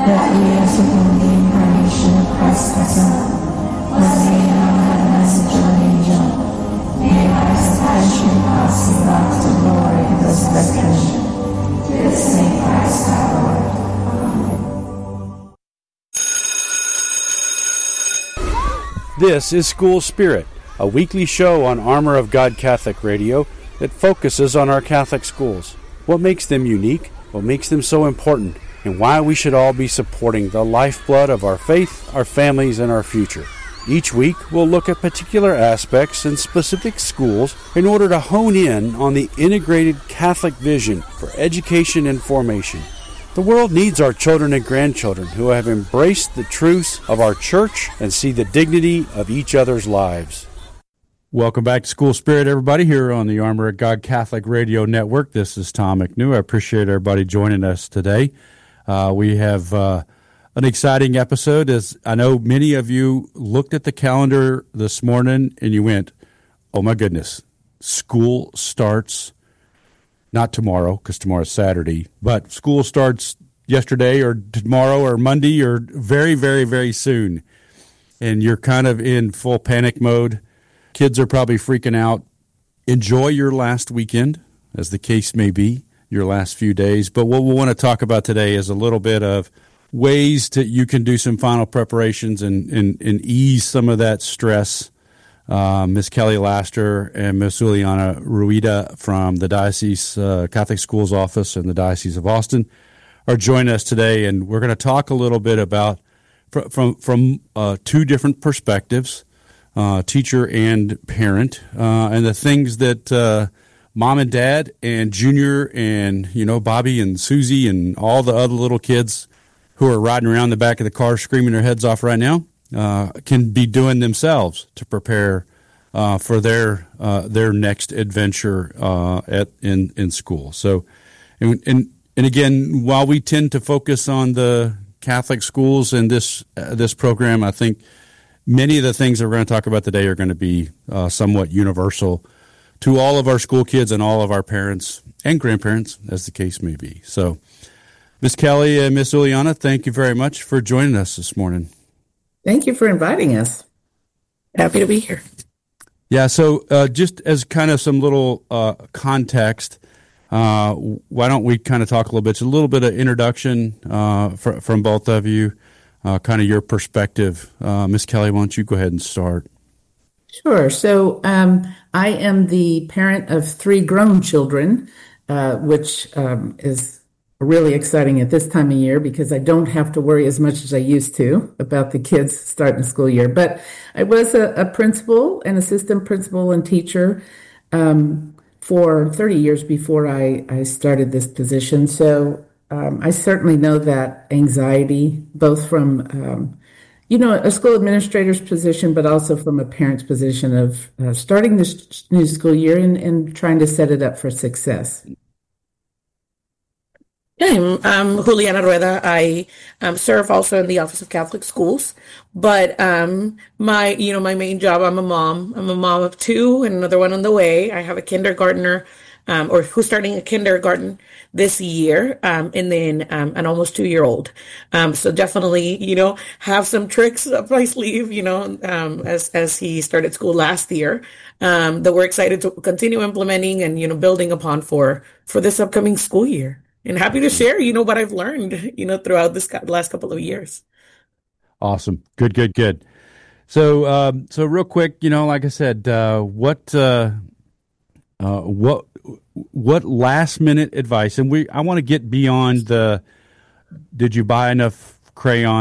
that we as within the incarnation of Christ himself was made known by the message of an angel, made by his passion, cross, and brought to glory and resurrection. To this may Christ our Lord. This is School Spirit, a weekly show on Armor of God Catholic Radio that focuses on our Catholic schools, what makes them unique, what makes them so important, and why we should all be supporting the lifeblood of our faith, our families, and our future. Each week, we'll look at particular aspects in specific schools in order to hone in on the integrated Catholic vision for education and formation. The world needs our children and grandchildren who have embraced the truths of our church and see the dignity of each other's lives. Welcome back to School Spirit, everybody, here on the Armor of God Catholic Radio Network. This is Tom McNew. I appreciate everybody joining us today. We have an exciting episode. As I know many of you looked at the calendar this morning and you went, oh my goodness, school starts not tomorrow, because tomorrow's Saturday, but school starts yesterday or tomorrow or Monday or very, very, very soon. And you're kind of in full panic mode. Kids are probably freaking out. Enjoy your last weekend, as the case may be, your last few days. But what we want to talk about today is a little bit of ways that you can do some final preparations and ease some of that stress. Miss Kelly Laster and Miss Juliana Ruida from the Diocese Catholic Schools Office in the Diocese of Austin are joining us today, and we're going to talk a little bit about from two different perspectives, teacher and parent, and the things that mom and dad and Junior and Bobby and Susie and all the other little kids who are riding around the back of the car screaming their heads off right now can be doing themselves to prepare for their next adventure in school. So, and again, while we tend to focus on the Catholic schools in this program, I think many of the things that we're going to talk about today are going to be somewhat universal to all of our school kids and all of our parents and grandparents, as the case may be. So, Miss Kelly and Miss Juliana, thank you very much for joining us this morning. Thank you for inviting us. Happy to be here. Yeah, so just as kind of some little context, why don't we kind of talk a little bit? It's a little bit of introduction from both of you, kind of your perspective. Miss Kelly, why don't you go ahead and start? Sure. So I am the parent of 3 grown children, which is really exciting at this time of year because I don't have to worry as much as I used to about the kids starting the school year. But I was a principal, an assistant principal and teacher for 30 years before I started this position. So I certainly know that anxiety, both from, a school administrator's position, but also from a parent's position of starting this new school year and trying to set it up for success. I'm Juliana Rueda. I serve also in the Office of Catholic Schools, but my main job, I'm a mom. I'm a mom of 2 and another one on the way. I have a kindergartner, or who's starting a kindergarten this year, and then an almost 2-year-old. So definitely, have some tricks up my sleeve, as he started school last year, that we're excited to continue implementing and building upon for this upcoming school year. And happy to share, what I've learned, throughout this last couple of years. Awesome. Good. So real quick, like I said, what last minute advice? And I want to get beyond did you buy enough crayon